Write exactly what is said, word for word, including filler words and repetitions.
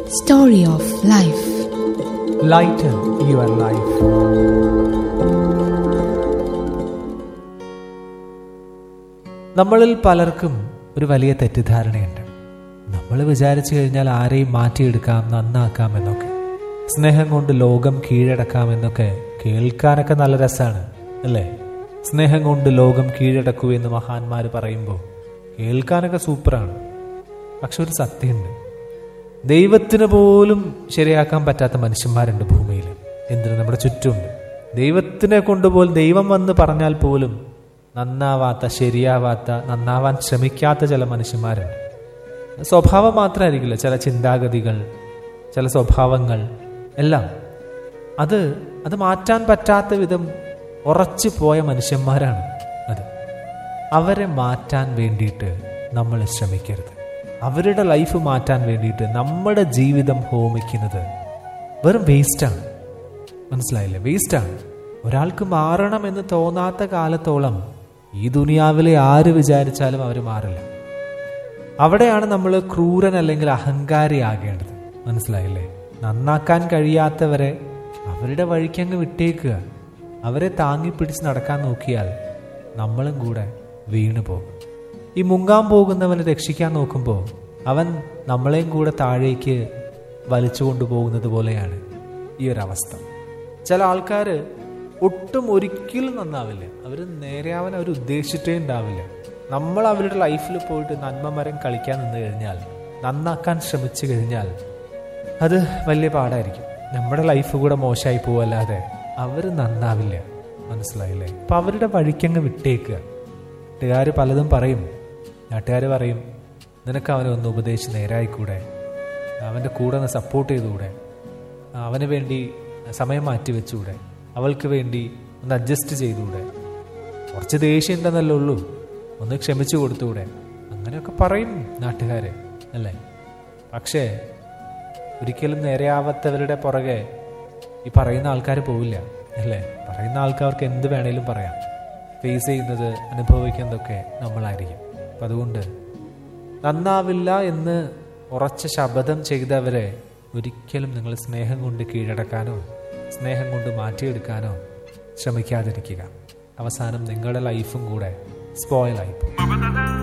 Story of Life. Lighten your life. നമ്മളിൽ പലർക്കും ഒരു വലിയ തെറ്റിദ്ധാരണയുണ്ട്. നമ്മൾ വിചാരിച്ചു കഴിഞ്ഞാൽ ആരെയും മാറ്റിയെടുക്കാം, നന്നാക്കാം എന്നൊക്കെ, സ്നേഹം കൊണ്ട് ലോകം കീഴടക്കാം എന്നൊക്കെ കേൾക്കാനൊക്കെ നല്ല രസമാണ് അല്ലേ? സ്നേഹം കൊണ്ട് ലോകം കീഴടക്കൂ എന്ന് മഹാന്മാർ പറയുമ്പോൾ കേൾക്കാനൊക്കെ സൂപ്പറാണ്. പക്ഷെ ഒരു സത്യമുണ്ട്, ദൈവത്തിന് പോലും ശരിയാക്കാൻ പറ്റാത്ത മനുഷ്യന്മാരുണ്ട് ഭൂമിയിൽ. എന്തിനു നമ്മുടെ ചുറ്റുമുണ്ട്. ദൈവത്തിനെ കൊണ്ടുപോലും ദൈവം വന്ന് പറഞ്ഞാൽ പോലും നന്നാവാത്ത, ശരിയാവാത്ത, നന്നാവാൻ ശ്രമിക്കാത്ത ചില മനുഷ്യന്മാരുണ്ട്. സ്വഭാവം മാത്രമായിരിക്കില്ല, ചില ചിന്താഗതികൾ, ചില സ്വഭാവങ്ങൾ എല്ലാം അത് അത് മാറ്റാൻ പറ്റാത്ത വിധം ഉറച്ചു പോയ മനുഷ്യന്മാരാണ് അത്. അവരെ മാറ്റാൻ വേണ്ടിയിട്ട് നമ്മൾ ശ്രമിക്കരുത്. അവരുടെ ലൈഫ് മാറ്റാൻ വേണ്ടിയിട്ട് നമ്മുടെ ജീവിതം ഹോമിക്കുന്നത് വെറും വേസ്റ്റാണ്. മനസ്സിലായില്ലേ? വേസ്റ്റാണ്. ഒരാൾക്ക് മാറണമെന്ന് തോന്നാത്ത കാലത്തോളം ഈ ദുനിയാവിലെ ആര് വിചാരിച്ചാലും അവർ മാറില്ല. അവിടെയാണ് നമ്മൾ ക്രൂരൻ അല്ലെങ്കിൽ അഹങ്കാരി ആകേണ്ടത്. മനസ്സിലായില്ലേ? നന്നാക്കാൻ കഴിയാത്തവരെ അവരുടെ വഴിക്കങ്ങ് വിട്ടേക്കുക. അവരെ താങ്ങിപ്പിടിച്ച് നടക്കാൻ നോക്കിയാൽ നമ്മളും കൂടെ വീണു പോകും. ഈ മുങ്ങാൻ പോകുന്നവനെ രക്ഷിക്കാൻ നോക്കുമ്പോൾ അവൻ നമ്മളെയും കൂടെ താഴേക്ക് വലിച്ചു കൊണ്ടുപോകുന്നത് പോലെയാണ് ഈ ഒരവസ്ഥ. ചില ആൾക്കാർ ഒട്ടും ഒരിക്കലും നന്നാവില്ല. അവർ നേരെയാവാൻ അവർ ഉദ്ദേശിച്ചിട്ടേ ഉണ്ടാവില്ല. നമ്മൾ അവരുടെ ലൈഫിൽ പോയിട്ട് നന്മ മരം കളിക്കാൻ നിന്ന് കഴിഞ്ഞാൽ, നന്നാക്കാൻ ശ്രമിച്ചു കഴിഞ്ഞാൽ അത് വലിയ പാടായിരിക്കും. നമ്മുടെ ലൈഫ് കൂടെ മോശമായി പോവല്ലാതെ അവർ നന്നാവില്ല. മനസ്സിലായില്ലേ? അപ്പം അവരുടെ വഴിക്കങ്ങ് വിട്ടേക്കുക. നാട്ടുകാർ പലതും പറയും. നാട്ടുകാർ പറയും, നിനക്ക് അവനെ ഒന്ന് ഉപദേശിച്ച് നേരായിക്കൂടെ, അവൻ്റെ കൂടെ ഒന്ന് സപ്പോർട്ട് ചെയ്തുകൂടെ, അവന് വേണ്ടി സമയം മാറ്റി വെച്ചുകൂടെ, അവൾക്ക് വേണ്ടി ഒന്ന് അഡ്ജസ്റ്റ് ചെയ്തുകൂടെ, കുറച്ച് ദേഷ്യം ഉണ്ടെന്നല്ലേ ഉള്ളൂ, ഒന്ന് ക്ഷമിച്ചു കൊടുത്തുകൂടെ, അങ്ങനെയൊക്കെ പറയും നാട്ടുകാർ അല്ലേ? പക്ഷേ ഒരിക്കലും നേരെയാവാത്തവരുടെ പുറകെ ഈ പറയുന്ന ആൾക്കാർ പോവില്ല അല്ലേ? പറയുന്ന ആൾക്കാർക്ക് എന്ത് വേണേലും പറയാം. ഫേസ് ചെയ്യുന്നത്, അനുഭവിക്കുന്നതൊക്കെ നമ്മളായിരിക്കും. അപ്പം അതുകൊണ്ട് നന്നാവില്ല എന്ന് ഉറച്ച ശപഥം ചെയ്തവരെ ഒരിക്കലും നിങ്ങൾ സ്നേഹം കൊണ്ട് കീഴടക്കാനോ സ്നേഹം കൊണ്ട് മാറ്റിയെടുക്കാനോ ശ്രമിക്കാതിരിക്കുക. അവസാനം നിങ്ങളുടെ ലൈഫും കൂടെ സ്പോയിലായിപ്പോകും.